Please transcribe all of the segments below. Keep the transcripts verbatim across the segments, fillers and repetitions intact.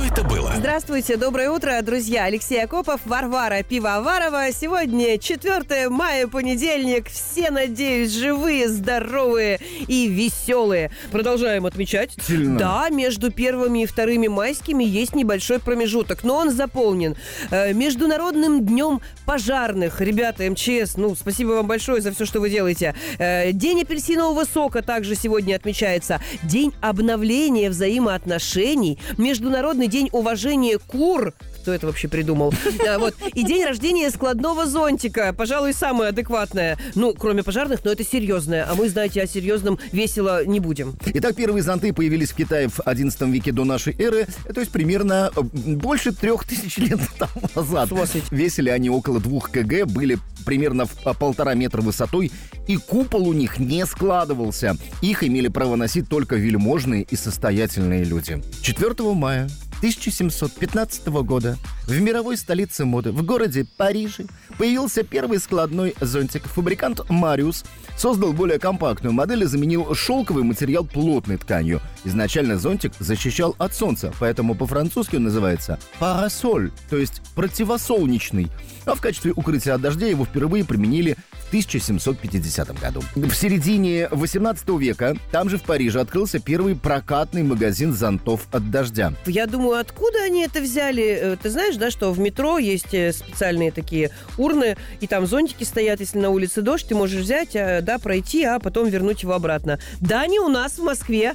это было? Здравствуйте, доброе утро, друзья. Алексей Акопов, Варвара Пивоварова. Сегодня четвёртое мая, понедельник. Все, надеюсь, живые, здоровые и веселые. Продолжаем отмечать. Сильно. Да, между первыми и вторыми майскими есть небольшой промежуток, но он заполнен. Э, Международным днем пожарных. Ребята, эм че эс, ну, спасибо вам большое за все, что вы делаете. Э, День апельсинового сока также сегодня отмечается. День обновления взаимоотношений. Международный день уважения кур. Кто это вообще придумал? А, вот. И день рождения складного зонтика. Пожалуй, самое адекватное. Ну, кроме пожарных, но это серьезное. А мы, знаете, о серьезном весело не будем. Итак, первые зонты появились в Китае в одиннадцатом веке до нашей эры. То есть примерно э, больше трех тысяч лет тому назад. Весили они около двух килограммов, были примерно в а, полтора метра высотой, и купол у них не складывался. Их имели право носить только вельможные и состоятельные люди. четвёртого мая тысяча семьсот пятнадцатого года в мировой столице моды, в городе Париже, появился первый складной зонтик. Фабрикант Мариус создал более компактную модель и заменил шелковый материал плотной тканью. Изначально зонтик защищал от солнца, поэтому по-французски он называется «парасоль», то есть противосолнечный. А в качестве укрытия от дождя его впервые применили в тысяча семьсот пятидесятом году. В середине восемнадцатого века там же в Париже открылся первый прокатный магазин зонтов от дождя. Я думаю, откуда они это взяли? Ты знаешь, да, что в метро есть специальные такие урны, и там зонтики стоят, если на улице дождь, ты можешь взять, да, пройти, а потом вернуть его обратно. Да, не у нас в Москве.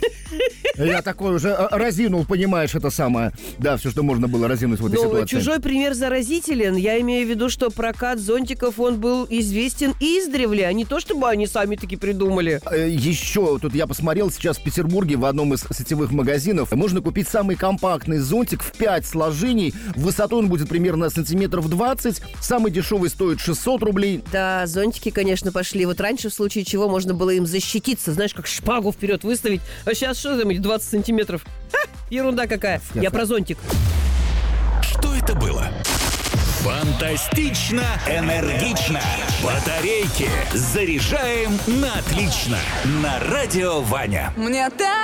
Я такой уже разинул, понимаешь, это самое. Да, все, что можно было разинуть в этой Но ситуации. чужой пример заразителен. Я имею в виду, что прокат зонтиков, он был известен издревле, а не то, чтобы они сами таки придумали. Еще тут я посмотрел, сейчас в Петербурге в одном из сетевых магазинов можно купить самый компактный зонтик в пять сложений. Высотой он будет примерно сантиметров двадцать. Самый дешевый стоит шестьсот рублей. Да, зонтики, конечно, пошли. Вот раньше, в случае чего, можно было им защититься. Знаешь, как шпагу вперед выставить. А сейчас что там, эти двадцать сантиметров? Ха, ерунда какая. Я про зонтик. Что это было? Фантастично, энергично. Батарейки заряжаем на отлично. На радио Ваня. Мне так